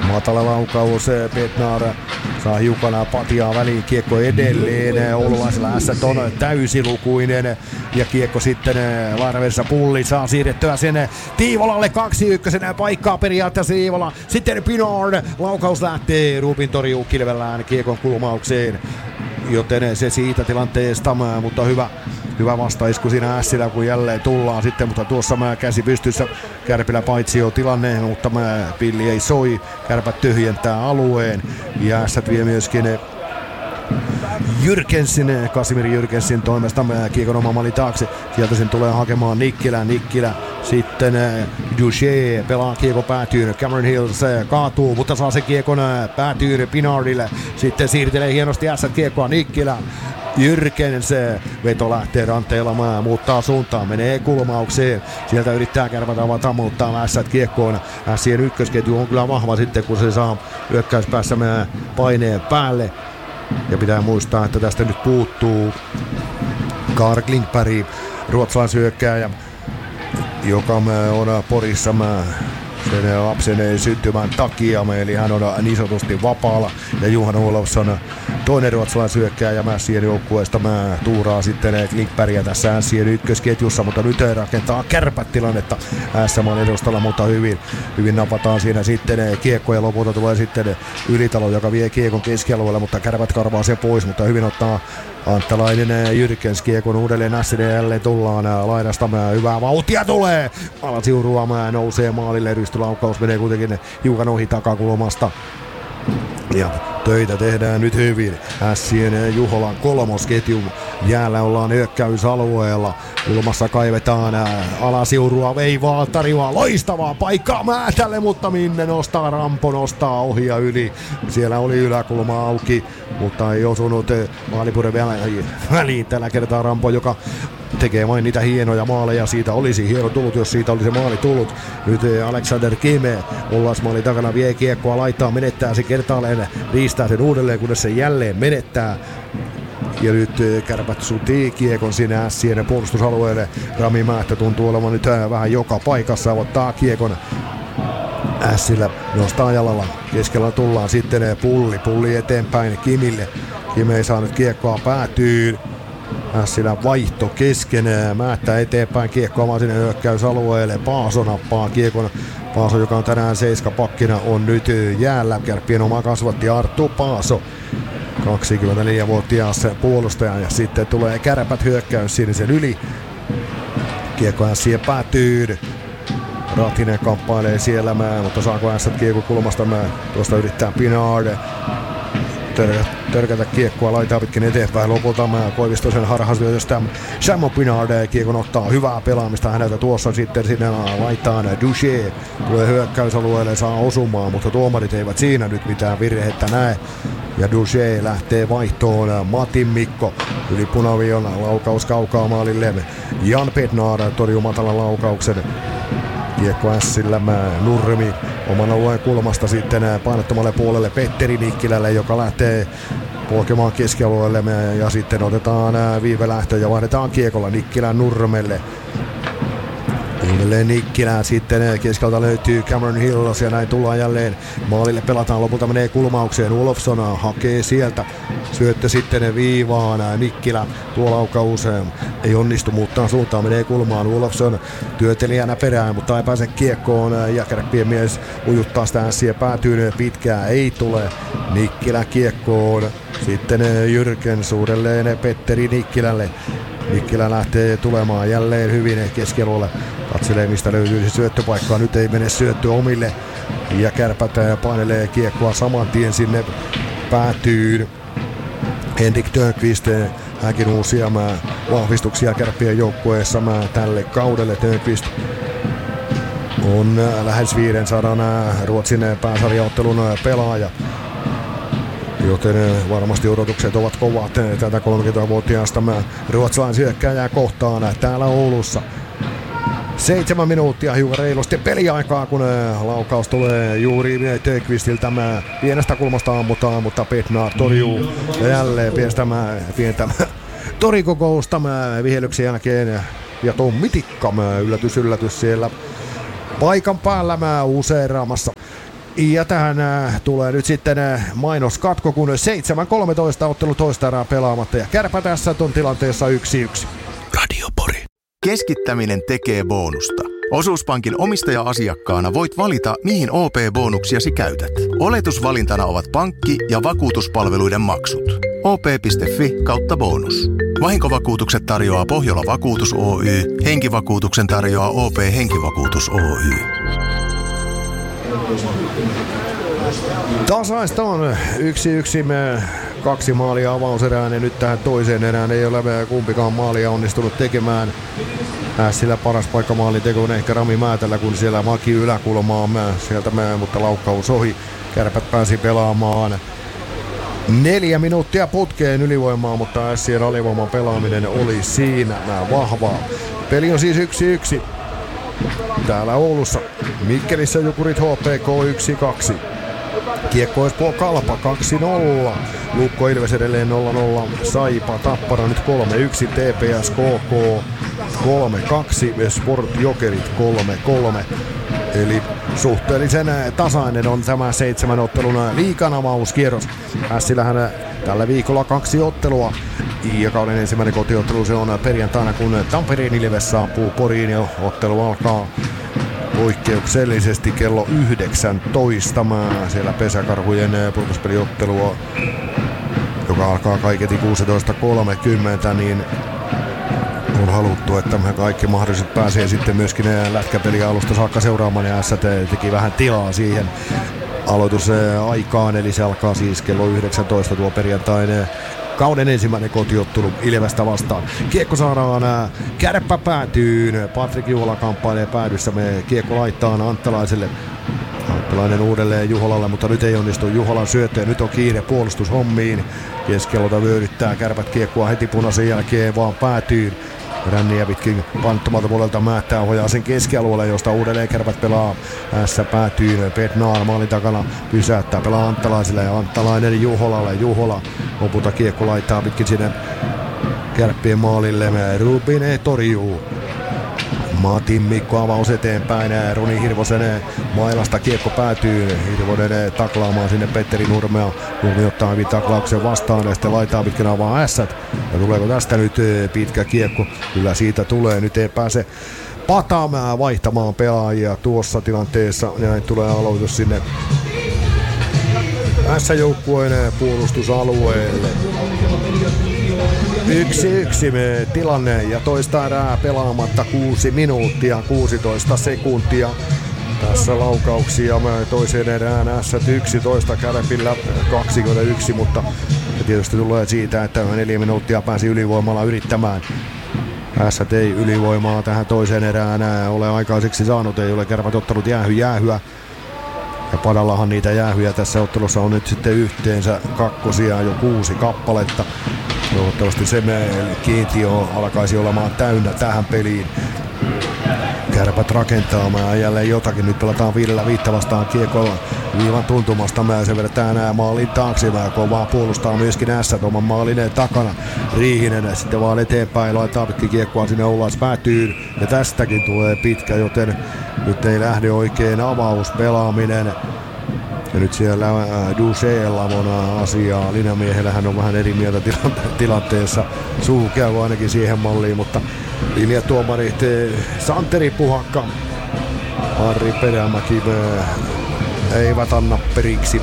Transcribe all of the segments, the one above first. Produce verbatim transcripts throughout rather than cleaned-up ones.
Matala laukaus, Bednar saa hiukan patiaa väliin, kiekko edelleen, oululaisella S on täysilukuinen ja kiekko sitten Larvessa Pulli saa siirrettyä sen Tiivolalle kaksi ykkösenä paikkaa periaatteessa Tiivola, sitten Pinard, laukaus lähtee, Rubin torjuu kilvellään kiekon kulmaukseen, joten se siitä tilanteesta, mutta hyvä. Hyvä vastaisku siinä Ässillä, kun jälleen tullaan sitten, mutta tuossa mä käsi pystyssä Kärpillä paitsi jo tilanne, mutta mä pilli ei soi, Kärpät tyhjentää alueen ja Ässät vie myöskin Jyrkensin, Kasimir Jyrkensin toimesta kiekon oma mali taakse, sieltä sen tulee hakemaan Nikkilä, Nikkilä sitten Duché pelaa kiekko päätyyn, Cameron Hills kaatuu, mutta saa se kiekon päätyyn Pinardille, sitten siirtelee hienosti Ässät kiekkoa Nikkilä, Jyrkens veto lähtee ranteella, muuttaa suuntaan, menee kulmaukseen, sieltä yrittää Kärpät avata, muuttaa Ässät kiekkoon, Ässien ykkösketju on kyllä vahva sitten, kun se saa hyökkäyspäässä paineen päälle. Ja pitää muistaa, että tästä nyt puuttuu Carl Klingberg, ruotsalaishyökkääjä, joka on Porissa sen lapsen syntymän takia, eli hän on niin sanotusti vapaalla. Ja Johan Olofsson, toinen ruotsalaishyökkääjä Mässien joukkueesta, tuuraa sitten Klingbergia tässä Ässien ykkösketjussa, mutta nyt rakentaa Kärpät tilannetta S M:n edustalla, mutta hyvin, hyvin napataan siinä sitten kiekko ja lopulta tulee sitten Ylitalo, joka vie kiekon keskialueelle, mutta Kärpät karvaa sen pois, mutta hyvin ottaa Anttalainen Jyrkens kiekon uudelleen Ässille, jälleen tullaan laidasta, hyvää vauhtia tulee, Alasiurua nousee maalille, rystylaukaus menee kuitenkin hiukan ohi takakulmasta. Ja töitä tehdään nyt hyvin. Ässien Juholan kolmosketju. Jäällä ollaan hyökkäysalueella. Kulmassa kaivetaan Alasiurua, veivaa, tarjoaa loistavaa paikkaa Määtälle, mutta minne nostaa Rampo, nostaa ohi ja yli. Siellä oli yläkulma auki, mutta ei osunut maalipuuden väliin tällä kertaa Rampo, joka tekee vain niitä hienoja maaleja. Siitä olisi hieno tullut, jos siitä olisi maali tullut. Nyt Alexander Kime Ullasmaali takana vie kiekkoa, laittaa, menettää se kertaalleen, riistää sen uudelleen, kunnes se jälleen menettää. Ja nyt Kärpät sutii kiekon sinne Ässien puolustusalueelle. Rami Määttä tuntuu olevan nyt vähän joka paikassa, ottaa kiekon Ässillä, nostaa jalalla. Keskellä tullaan sitten Pulli, Pulli eteenpäin Kimille. Kimi ei saa nyt kiekkoa päätyyn. Ässillä vaihto kesken, Määttä eteenpäin kiekkoa vaan sinne hyökkäysalueelle. Paaso nappaa kiekon. Paaso, joka on tänään seiskapakkina, on nyt jäällä. Kärppien oma kasvatti Arttu Paaso, kaksikymmentäneljävuotias puolustaja, ja sitten tulee Kärpät hyökkäys sinisen yli. Kiekko Ässien päätyy. Ratinen kamppailee siellä, mutta saako Ässät kiekko kulmasta? Tuosta yrittää Pinard törkätä kiekkoa, laitaa pitkin eteenpäin. Lopulta Koivistosen harhastyötöstä Sammo Pinard kiekon ottaa hyvää pelaamista häneltä tuossa, sitten sinne laittaa Duché. Tulee hyökkäysalueelle, saa osumaan, mutta tuomarit eivät siinä nyt mitään virhettä näe. Ja Duché lähtee vaihtoon. Matin Mikko yli punavion, laukaus kaukaa maalille. Jan Bednar torjuu matalan laukauksen. Kiekko Ässillä, Nurmi oman alueen kulmasta sitten painottomalle puolelle Petteri Nikkilälle, joka lähtee polkemaan keskialueelle, ja sitten otetaan viivelähtö ja vaihdetaan kiekolla Nikkilän Nurmelle. Uudelleen Nikkilä, sitten keskeltä löytyy Cameron Hills ja näin tullaan jälleen maalille, pelataan, lopulta menee kulmaukseen, Wolfson hakee sieltä, syöttö sitten viivaan, Nikkilä tuo laukaus ei onnistu, mutta suuntaan menee kulmaan, Wolfson työtelijänä perään, mutta ei pääse kiekkoon ja Kärppien mies ujuttaa sitä Ässien päätyyn, pitkää ei tule, Nikkilä kiekkoon, sitten Jyrkens uudelleen Petteri Nikkilälle. Nikkilä lähtee tulemaan jälleen hyvin keskialueelle. Katselee, mistä löytyy se syöttöpaikkaa. Nyt ei mene syöttö omille. Ja Kärpät painelee kiekkoa saman tien sinne päätyyn. Henrik Törnqvist, hänkin uusia vahvistuksia Kärppien joukkueessa tälle kaudelle. Törnqvist on lähes viisisataa Ruotsin pääsarjaottelun pelaaja. Joten varmasti odotukset ovat kovat tätä kolmekymmentävuotiaasta ruotsalaishyökkääjää kohtaan täällä Oulussa. Seitsemän minuuttia hiukan reilusti peliaikaa, kun laukaus tulee juuri Törnqvistiltä. Pienestä kulmasta ammutaan, mutta Bednar torjuu. Ja jälleen pienestä pientä torikokousta vihelyksen jälkeen. Ja Tommi Tikka, yllätys yllätys siellä paikan päällä useeraamassa Ja tähän äh, tulee nyt sitten äh, mainoskatko, kun seitsemän kolmetoista ottelu toista erää pelaamatta. Ja Kärpä tässä on tilanteessa yksi yksi. Radio Pori. Keskittäminen tekee bonusta. Osuuspankin omistaja-asiakkaana voit valita, mihin O P-bonuksiasi käytät. Oletusvalintana ovat pankki- ja vakuutuspalveluiden maksut. O P piste fi kautta bonus. Vahinkovakuutukset tarjoaa Pohjola Vakuutus Oy. Henkivakuutuksen tarjoaa O P Henkivakuutus Oy. Tasaista on yksi yksi, me kaksi maalia avauserään ja nyt tähän toiseen erään ei ole kumpikaan maalia onnistunut tekemään. Sillä paras paikka maalin teko on ehkä Rami Määtällä, kun siellä Maki yläkulmaa sieltä mä, mutta laukkaus ohi. Kärpät pääsi pelaamaan neljä minuuttia putkeen ylivoimaa, mutta Sien alivoiman pelaaminen oli siinä vahvaa. Peli on siis yksi yksi. Täällä Oulussa. Mikkelissä Jukurit H P K yksi kaksi. Kiekko Espoo Kalpa kaksi nolla. Lukko Ilves edelleen nolla nolla. Saipa Tappara nyt kolme yksi. T P S K K kolme kaksi. Sport Jokerit kolme kolme. Eli suhteellisen tasainen on tämä seitsemän ottelun liigan avauskierros. Ässillähän tällä viikolla kaksi ottelua. Ja kauden ensimmäinen kotiottelu se on perjantaina, kun Tampereen Ilves saapuu Poriin ja ottelu alkaa poikkeuksellisesti kello yhdeksäntoista. Siellä Pesäkarhujen pudotuspeliottelua, joka alkaa kaiketi kuusitoista kolmekymmentä, niin on haluttu, että me kaikki mahdolliset pääsee sitten myöskin lätkäpeliä alusta saakka seuraamaan, ja S T teki vähän tilaa siihen aloitusaikaan, eli se alkaa siis kello yhdeksäntoista tuo perjantainen kauden ensimmäinen kotiottelu Ilvestä vastaan. Kiekko saadaan Kärppä päätyyn. Patrik Juhola kamppailee päädyssä. Me kiekko laittaa Anttalaiselle. Anttalainen uudelleen Juholalle, mutta nyt ei onnistu Juholan syöttö. Nyt on kiire puolustushommiin. Keskelota vyöryttää Kärpät kiekkoa heti punaisen jälkeen vaan päätyyn. Ränniä pitkin panttomalta puolelta Määttää ohjaa sen keskialueelle, josta uudelleen Kärpät pelaa. Tässä päätyy Petnaar maalin takana, pysäyttää, pelaa Anttalaiselle ja Anttalainen Juholalle. Juhola lopulta kiekko laittaa pitkin sinne Kärppien maalille. Rubine torjuu. Matin Mikko avaus eteenpäin. Roni Hirvosen mailasta kiekko päätyy. Hirvonen taklaamaan sinne Petteri Nurmea. Nurmi ottaa hyvin taklauksen vastaan ja sitten laitaa pitkin avaa ässät. Ja tuleeko tästä nyt pitkä kiekko? Kyllä siitä tulee. Nyt ei pääse Patamaa vaihtamaan pelaajia tuossa tilanteessa. Ja näin tulee aloitus sinne S-joukkueen puolustusalueelle. Yksi yksi me tilanne ja toista erää pelaamatta kuusi minuuttia kuusitoista sekuntia. Tässä laukauksia toiseen erään S yksitoista, Kärpillä kaksikymmentäyksi, mutta tietysti tulee siitä, että neljä minuuttia pääsi ylivoimalla yrittämään. S ei ylivoimaa tähän toiseen erään ole aikaiseksi saanut, ei ole Kärpät ottanut jäähy jäähyä. Ja Padallahan niitä jäähyjä tässä ottelussa on nyt sitten yhteensä kakkosia jo kuusi kappaletta. Toivottavasti se kiintiö alkaisi olemaan täynnä tähän peliin. Kärpät rakentaa jälleen jotakin. Nyt pelataan Villa Viitta vastaan kiekolla viivan tuntumasta. Se vedetään maalin taakse. Kovaa puolustaa myöskin S oman maalin takana. Riihinen sitten vaan eteenpäin. Laittaa pitkin kiekkoa sinne ulos päätyyn. Ja tästäkin tulee pitkä, joten nyt ei lähde oikein avauspelaaminen. Ja nyt siellä Ducella on asiaa. Linjamiehellähän on vähän eri mieltä tilanteessa. Suu käy ainakin siihen malliin, mutta linjatuomarit Santeri Puhakka, Harri Perämäki eivät anna periksi.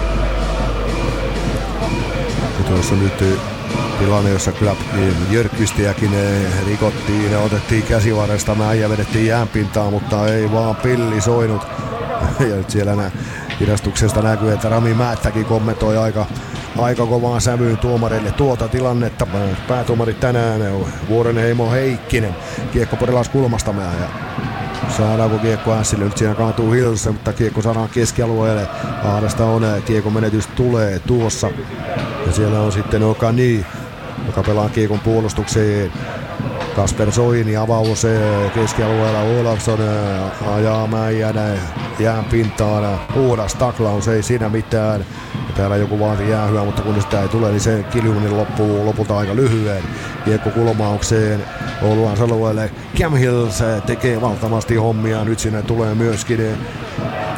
Tuossa nyt tilanne, jossa kyllä Jörkvistiäkin rikottiin ja otettiin käsivarresta näin ja vedettiin jäänpintaan, mutta ei vaan pilli soinut. Ja nyt siellä nää hidastuksesta näkyy, että Rami Määttäkin kommentoi aika, aika kovaan sävyyn tuomareille tuota tilannetta. Päätuomarit tänään Vuorenheimo Heikkinen. Kiekko Porilas kulmasta ja saadaanko kiekko Ässille? Nyt siinä kaatuu Hilse, mutta kiekko saadaan keskialueelle. Ahdasta on, kiekon menetys tulee tuossa. Ja siellä on sitten Okani, joka pelaa kiekon puolustukseen. Kasper Soini avaus keskialueella, Olafsson ajaa Mäijän jään pintaan, puhdas taklaus, ei siinä mitään. Ja täällä joku vaati jäähyä, mutta kun sitä ei tule, niin se kiljuminen loppuu lopulta aika lyhyen. Kiekko kulmaukseen Ouluans alueelle. Cam Hills tekee valtavasti hommia, nyt sinne tulee myöskin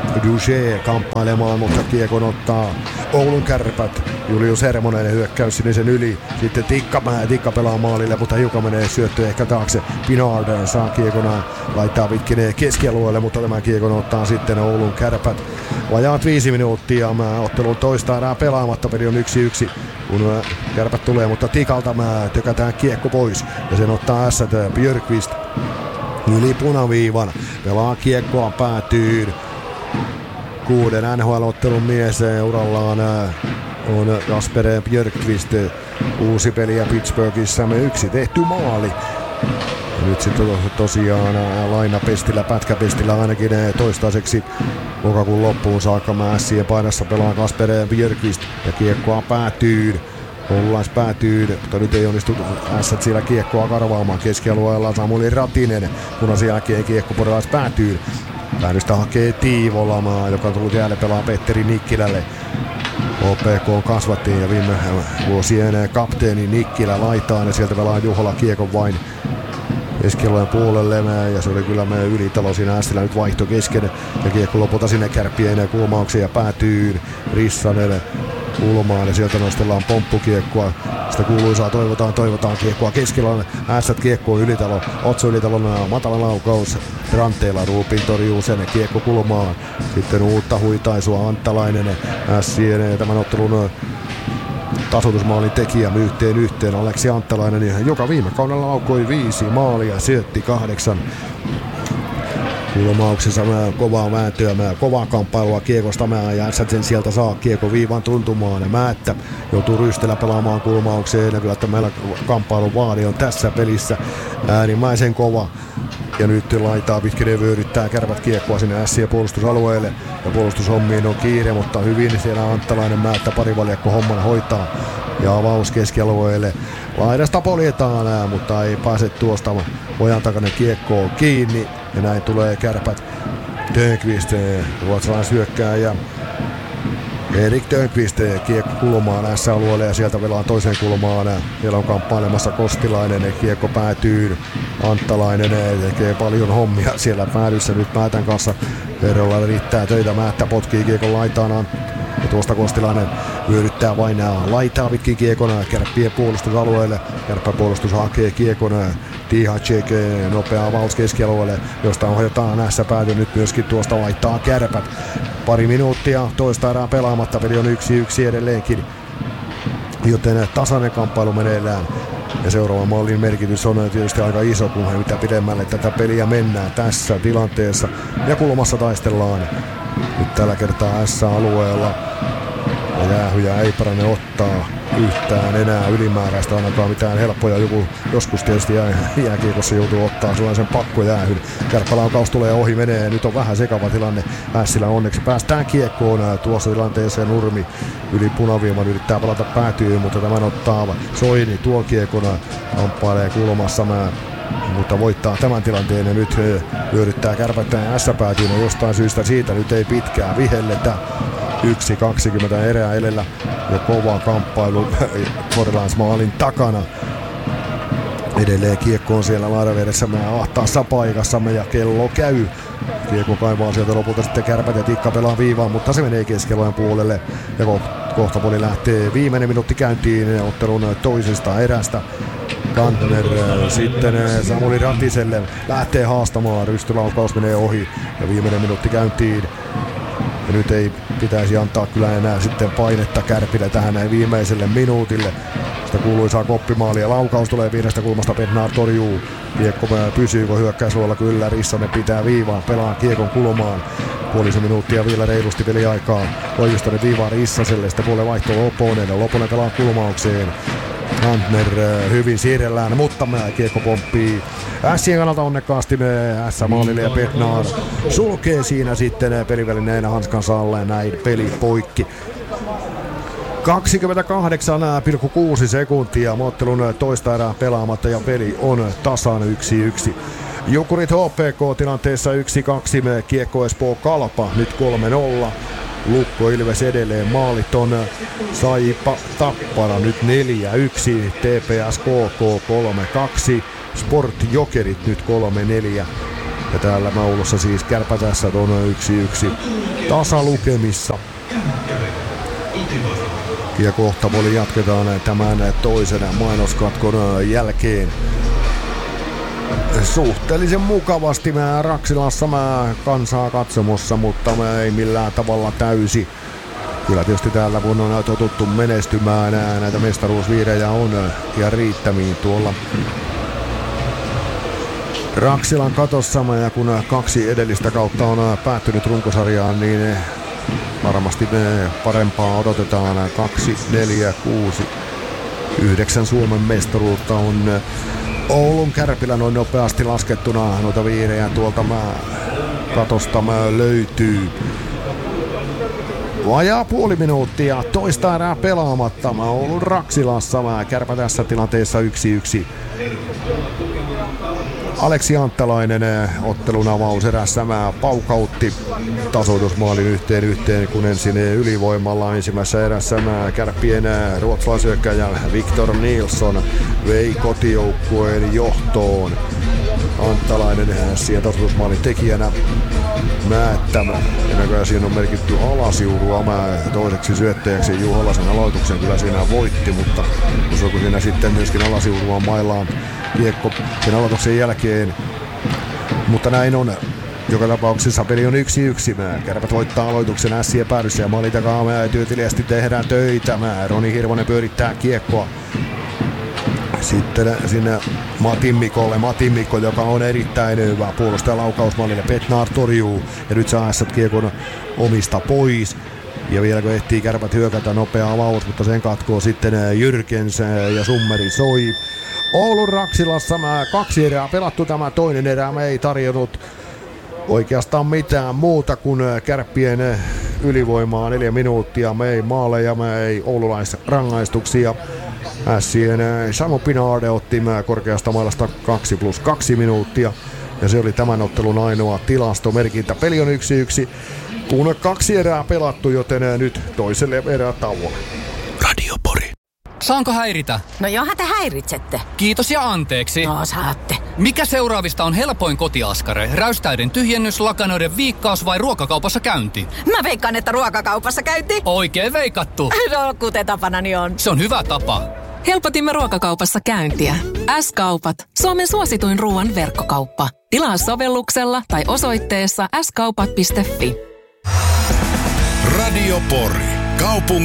Duché kamppailemaan, mutta kiekon ottaa Oulun Kärpät. Julius Hermonen hyökkäys sinisen yli. Sitten Tikka, Tikka pelaa maalille, mutta hiukan menee syöttö ehkä taakse. Pinard saa kiekon, laittaa pitkineen keskialueelle, mutta tämän kiekon ottaa sitten Oulun Kärpät. Vajaat viisi minuuttia. Ottelun toista erää pelaamatta. Peli on yksi yksi. Kun Kärpät tulee, mutta Tikalta tökätään kiekko pois. Ja sen ottaa ässät Björkqvist yli punaviivan. Pelaa kiekkoa päätyyn. Kuuden N H L-ottelun mies urallaan on Kasper Björkqvist. Uusi peliä Pittsburghissa, yksi tehty maali. Ja nyt sitten tosiaan lainapestillä, pätkäpestillä ainakin toistaiseksi lokakuun loppuun saakka Ässien painassa pelaa Kasper Björkqvist ja kiekkoa päätyyn. Oululais päätyy, mutta nyt ei onnistu ässät siellä kiekkoa karvaamaan. Keskialueella Samuli Ratinen, punaisen jälkeen kiekko Porilais päätyy. Päädystä hakee Tiivolamaa, joka on tullut jälleen pelaa Petteri Nikkilälle. O P K kasvattiin ja viime vuosien kapteeni Nikkilä laitaan ja sieltä pelaa Juhola kiekon vain keskialueen puolelle ja se oli kyllä meidän ylitalo siinä Ässillä nyt vaihto kesken ja kiekko lopulta sinne Kärppien kulmauksiin ja päätyy Rissanen kulmaan ja sieltä nostellaan pomppukiekkoa. Sitä kuuluisaa toivotaan, toivotaan kiekkoa keskellä. Ässät kiekkoon ylitalo. Otso ylitalon matala laukaus. Ranteella Ruupin torjuu sen kiekko kulmaan. Sitten uutta huitaisua Anttalainen. Ässien tämän ottelun tasoitusmaalin tekijä yhteen yhteen Aleksi Anttalainen, joka viime kaudella laukoi viisi maalia, syötti kahdeksan. Kulmauksessa kovaa vääntöä, kovaa kamppailua kiekosta ja Ässät sen sieltä saa kiekko viivan tuntumaan ja Määttä joutuu Rystellä pelaamaan kulmaukseen ja kyllä että meillä kamppailun vaadi on tässä pelissä äärimmäisen kova. Ja nyt laitaa pitkin vyöryttää Kärpät kiekkoa sinne Ässien puolustusalueelle ja puolustushommiin on kiire, mutta hyvin siellä Anttalainen Määttä parivaljakko homman hoitaa ja avaus keskialueelle. Laidasta poljetaan, mutta ei pääse tuosta ojan takainen kiekkoon kiinni. Ja näin tulee Kärpät. Törnqvist, ruotsalaishyökkääjä. Erik Törnqvist kiekko kulmaan S-alueelle ja sieltä velaan toiseen kulmaan. Siellä on kamppailemassa Kostilainen, kiekko päätyy. Anttalainen tekee paljon hommia siellä päädyssä nyt Määtän kanssa. Verrolla riittää töitä, Määttä potkii kiekon laitaan. Ja tuosta Kostilainen vyöryttää vain laitaa pitkin kiekona Kärppien puolustusalueelle. Kärppäpuolustus hakee kiekona. Tihacek, nopea avaus keskialueelle, josta ohjataan näissä pääty nyt myöskin tuosta laittaa Kärpät. Pari minuuttia, toista erää pelaamatta, peli on yksi yksi edelleenkin. Joten tasainen kamppailu meneillään. Ja seuraavan maalin merkitys on tietysti aika iso, kun he mitä pidemmälle tätä peliä mennään tässä tilanteessa. Ja kulmassa taistellaan nyt tällä kertaa S-alueella. Ja jäähyjä ei parane ottaa yhtään enää ylimääräistä, ainakaan mitään helppoja. Joku joskus tietysti jää, jääkiekossa joutuu ottaa sellaisen pakkojäähyn. Kärppälaukaus tulee ohi, menee. Nyt on vähän sekava tilanne. Ässillä onneksi päästään kiekkoon tuossa tilanteessa. Nurmi yli punaviiman yrittää palata päätyyn, mutta tämän ottaa Soini tuo kiekona. Kamppailee kulmassa mä. Mutta voittaa tämän tilanteen ja nyt hyödyttää Kärpättään S-päätyyn ja jostain syystä siitä nyt ei pitkään vihelletä. yksi kaksikymmentä erää edellä ja kova kamppailu Porilais maalin takana. Edelleen kiekko on siellä laidavieressämme ja ahtaassa paikassamme ja kello käy. Kiekko kaivaa sieltä lopulta sitten Kärpät ja Tikka pelaa viivaan, mutta se menee keskialueen puolelle. Ja kohta poli lähtee viimeinen minuutti käyntiin ottelun toisesta erästä. Kantner sitten Samuli Ratiselle lähtee haastamaan. Rystylaukaus menee ohi ja viimeinen minuutti käyntiin. Ja nyt ei pitäisi antaa kyllä enää sitten painetta Kärpille tähän näin viimeiselle minuutille. Sitä kuuluisaa koppimaalia. Laukaus tulee viidestä kulmasta, Bednar torjuu. Kiekko pysyy, kun hyökkäysuolla kyllä. Rissanen pitää viivaan, pelaa kiekon kulmaan. Puolisen minuuttia vielä reilusti peliaikaa. Koivistonen viivaa Rissaselle, sitten puolen vaihtoa Loponen. Loponen pelaa kulmaukseen. Kantner hyvin siirrellään, mutta kiekko pomppii Ässien kannalta onnekkaasti S-maalille ja Bednar sulkee siinä sitten pelivälineenä hanskansa alle, näin peli poikki. kaksikymmentäkahdeksan pilkku kuusi sekuntia ottelun toista erää pelaamatta ja peli on tasan yksi yksi. Jukurit H P K tilanteessa yksi kaksi, Kiekko Espoo Kalpa nyt kolme nolla. Lukko Ilves edelleen maaliton. Saipa Tappara nyt neljä yksi. T P S K K kolme kaksi. Sport Jokerit nyt kolme neljä. Ja täällä Oulussa siis Kärpä tässä on yksi yksi tasalukemissa. Ja kohta oli jatketaan tämän toisen mainoskatkon jälkeen. Suhteellisen mukavasti mä Raksilassa mä kansaa katsomossa, mutta mä ei millään tavalla täysi. Kyllä tietysti täällä kun on totuttu menestymään, näitä mestaruusviirejä on ja riittämiin tuolla Raksilan katossa. Ja kun kaksi edellistä kautta on päättynyt runkosarjaan, niin varmasti me parempaa odotetaan. Kaksi, neljä, kuusi, yhdeksän Suomen mestaruutta on Oulun Kärpillä noin nopeasti laskettuna. Noita viirejä tuolta mä katosta mä löytyy. Vajaa puoli minuuttia, toista erää pelaamatta. Mä Oulun Raksilassa, mä Kärpä tässä tilanteessa yksi yksi. Aleksi Anttalainen ottelun avauserässä mä paukautti tasoitusmaalin yhteen yhteen, kun ensin ylivoimalla ensimmäisessä erässä mä Kärppien ruotsalaisyökkäjä Victor Nilsson vei kotijoukkueen johtoon. Anttalainen siihen tasoitusmaalin tekijänä määttämä. Ja näköjään siinä on merkitty Alasiurua mä toiseksi syöttäjäksi. Juholaisen aloituksen kyllä siinä voitti, mutta uskoiko siinä sitten myöskin Alasiurua maillaan kiekko sen aloituksen jälkeen. Mutta näin on. Joka tapauksessa peli on yksi yksi. Kärpät voittaa aloituksen ässien päädyssä ja maalin takaa mä tyytiliästi tehdään töitä. Mä Roni Hirvonen pyörittää kiekkoa. Sitten sinne Matin Mikolle. Matin Mikko, joka on erittäin hyvä puolustaja laukausmallille. Petnar torjuu ja nyt saa ässät kiekon omista pois. Ja vielä kun ehtii Kärpät hyökätä, nopea avaus, mutta sen katkoo sitten Jyrkens ja Summeri soi. Oulun Raksilassa mä kaksi erää pelattu, tämä toinen erä me ei tarjonnut oikeastaan mitään muuta kuin Kärppien ylivoimaa neljä minuuttia. Me ei maaleja, me ei oululaisrangaistuksia. Ässien Samu Pinarde otti korkeasta mailasta kaksi plus kaksi minuuttia. Ja se oli tämän ottelun ainoa tilastomerkintä. Peli on yksi yksi, kun kaksi erää pelattu, joten nyt toiselle erää tauolle. Radio Pori. Saanko häiritä? No johan te häiritsette. Kiitos ja anteeksi. No saatte. Mikä seuraavista on helpoin kotiaskare? Räystäiden tyhjennys, lakanoiden viikkaus vai ruokakaupassa käynti? Mä veikkaan, että ruokakaupassa käynti. Oikein veikattu. No kuten tapanani on. Se on hyvä tapa. Helpotimme ruokakaupassa käyntiä. S-kaupat. Suomen suosituin ruoan verkkokauppa. Tilaa sovelluksella tai osoitteessa s kaupat piste fi. Radio Pori. Kaupungin